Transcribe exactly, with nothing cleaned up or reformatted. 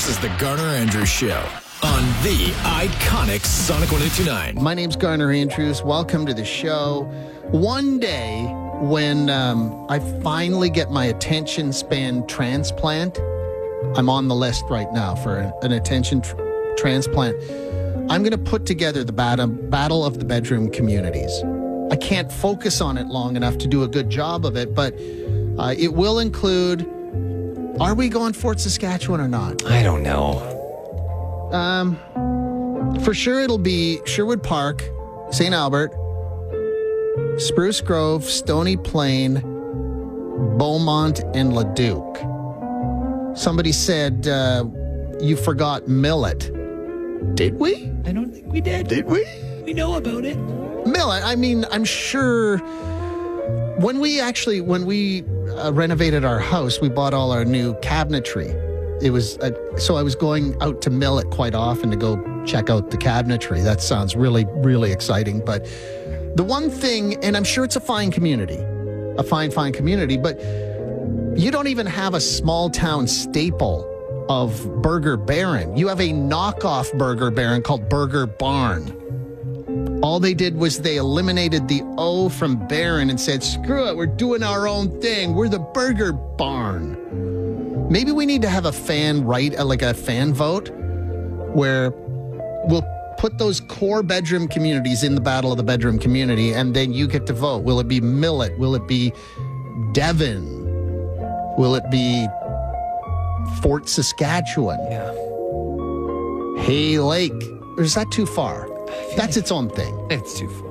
This is the Garner Andrews Show on the iconic Sonic one oh two nine. My name's Garner Andrews. Welcome to the show. One day when um, I finally get my attention span transplant, I'm on the list right now for an, an attention tr- transplant. I'm going to put together the bat- Battle of the Bedroom Communities. I can't focus on it long enough to do a good job of it, but uh, it will include, are we going Fort Saskatchewan or not? I don't know. Um, for sure it'll be Sherwood Park, Saint Albert, Spruce Grove, Stony Plain, Beaumont, and Leduc. Somebody said uh, you forgot Millet. Did we? I don't think we did. Did we? We know about it. Millet, I mean, I'm sure when we actually, when we uh, renovated our house, we bought all our new cabinetry. It was, uh, so I was going out to Millet quite often to go check out the cabinetry. That sounds really, really exciting. But the one thing, and I'm sure it's a fine community, a fine, fine community, but you don't even have a small town staple of Burger Baron. You have a knockoff Burger Baron called Burger Barn. All they did was they eliminated the O from Baron and said, screw it, we're doing our own thing. We're the Burger Barn. Maybe we need to have a fan write, uh, like a fan vote, where we'll put those core bedroom communities in the Battle of the Bedroom Community, and then you get to vote. Will it be Millet? Will it be Devon? Will it be Fort Saskatchewan? Yeah. Hay Lake? Or is that too far? That's its own thing. It's too far.